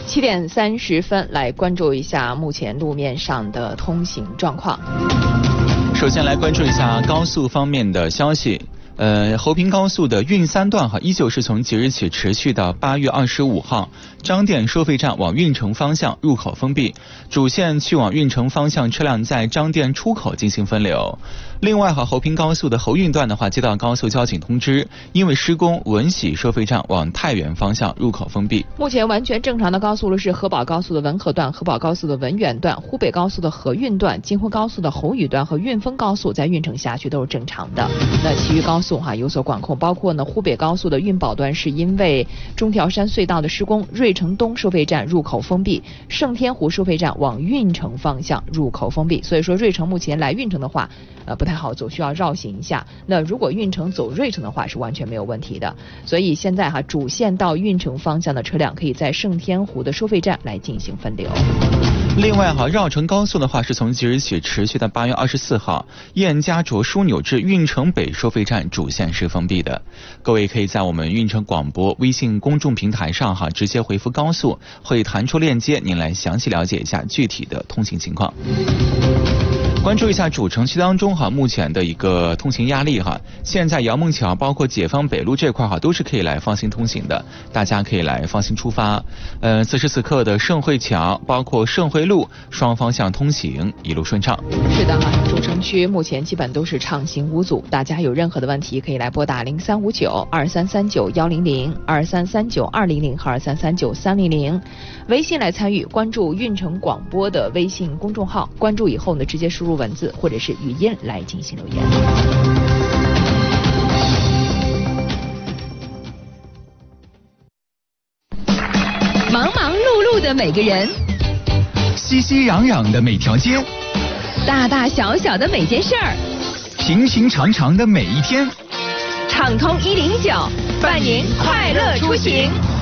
7点30分，来关注一下目前路面上的通行状况。 首先来关注一下高速方面的消息。侯平高速的运3段依旧是从即日起持续到8月25号，张店收费站往运城方向入口封闭，主线去往运城方向车辆在张店出口进行分流。另外侯平高速的侯运段接到高速交警通知，因为施工，文喜收费站往太原方向入口封闭。 目前完全正常的高速路是河宝高速的文河段、河宝高速的文远段、湖北高速的河运段、京沪高速的侯宇段和运丰高速在运城辖区都是正常的。那其余高速有所管控，包括湖北高速的运宝段是因为中条山隧道的施工，芮城东收费站入口封闭，盛天湖收费站往运城方向入口封闭。所以说芮城目前来运城的话不太好走，需要绕行一下。那如果运城走芮城的话是完全没有问题的。所以现在主线到运城方向的车辆可以在盛天湖的收费站来进行分流。 另外绕城高速的话是从即日起持续到8月24号，燕家涿枢纽至运城北收费站主线是封闭的。各位可以在我们运城广播微信公众平台上直接回复高速，会弹出链接，您来详细了解一下具体的通行情况。关注一下主城区当中目前的一个通行压力现在姚梦桥包括解放北路这块都是可以来放心通行的，大家可以来放心出发。此时此刻的盛汇桥包括盛汇路双方向通行一路顺畅。 是的主城区目前基本都是畅行无阻，大家有任何的问题可以来拨打03592339-100、2339-200和2339-300，微信来参与，关注运城广播的微信公众号，关注以后呢直接输入文字或者是语音来进行留言。 忙忙碌碌的每个人， 熙熙攘攘的每条街， 大大小小的每件事儿， 平平常常的每一天， 畅通109，伴您快乐出行。